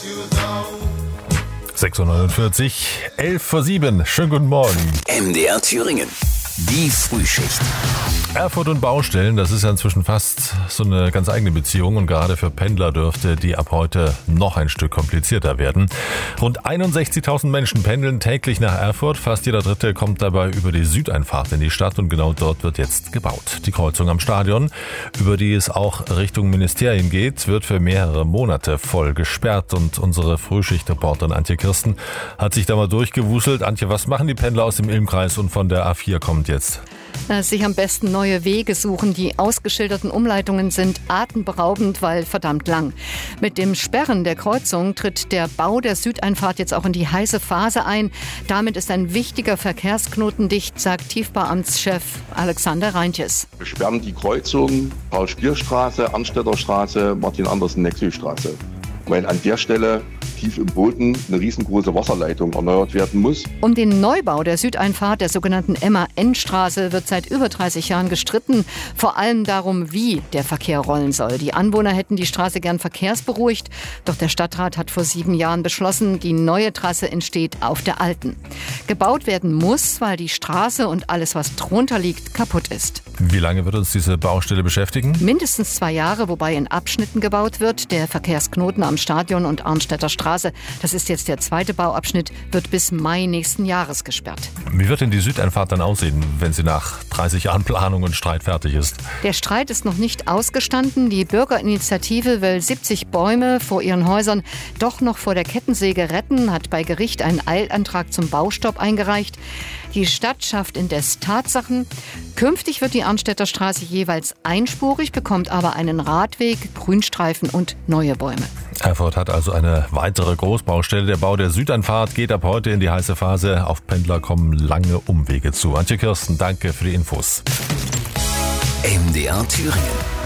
6:49, 11:07. Schönen guten Morgen. MDR Thüringen. Die Frühschicht. Erfurt und Baustellen, das ist ja inzwischen fast so eine ganz eigene Beziehung und gerade für Pendler dürfte die ab heute noch ein Stück komplizierter werden. Rund 61.000 Menschen pendeln täglich nach Erfurt. Fast jeder Dritte kommt dabei über die Südeinfahrt in die Stadt und genau dort wird jetzt gebaut. Die Kreuzung am Stadion, über die es auch Richtung Ministerien geht, wird für mehrere Monate voll gesperrt und unsere Frühschichtreporterin Antje Kirsten hat sich da mal durchgewuselt. Antje, was machen die Pendler aus dem Ilmkreis und von der A4 kommt jetzt? Sich am besten neue Wege suchen. Die ausgeschilderten Umleitungen sind atemberaubend, weil verdammt lang. Mit dem Sperren der Kreuzung tritt der Bau der Südeinfahrt jetzt auch in die heiße Phase ein. Damit ist ein wichtiger Verkehrsknoten dicht, sagt Tiefbauamtschef Alexander Reintjes. Wir sperren die Kreuzung Paul-Spier-Straße, Arnstädter Straße, Martin-Andersen-Nexö-Straße. Weil an der Stelle tief im Boden eine riesengroße Wasserleitung erneuert werden muss. Um den Neubau der Südeinfahrt, der sogenannten MAN-Straße, wird seit über 30 Jahren gestritten. Vor allem darum, wie der Verkehr rollen soll. Die Anwohner hätten die Straße gern verkehrsberuhigt. Doch der Stadtrat hat vor 7 Jahren beschlossen, die neue Trasse entsteht auf der alten. Gebaut werden muss, weil die Straße und alles, was drunter liegt, kaputt ist. Wie lange wird uns diese Baustelle beschäftigen? Mindestens 2 Jahre, wobei in Abschnitten gebaut wird. Der Verkehrsknoten am Stadion und Arnstädter Straße, das ist jetzt der zweite Bauabschnitt, wird bis Mai nächsten Jahres gesperrt. Wie wird denn die Südeinfahrt dann aussehen, wenn sie nach 30 Jahren Planung und Streit fertig ist? Der Streit ist noch nicht ausgestanden. Die Bürgerinitiative will 70 Bäume vor ihren Häusern doch noch vor der Kettensäge retten, hat bei Gericht einen Eilantrag zum Baustopp eingereicht. Die Stadt schafft indes Tatsachen. Künftig wird die Arnstädter Straße jeweils einspurig, bekommt aber einen Radweg, Grünstreifen und neue Bäume. Erfurt hat also eine weitere Großbaustelle. Der Bau der Südeinfahrt geht ab heute in die heiße Phase. Auf Pendler kommen lange Umwege zu. Antje Kirsten, danke für die Infos. MDR Thüringen.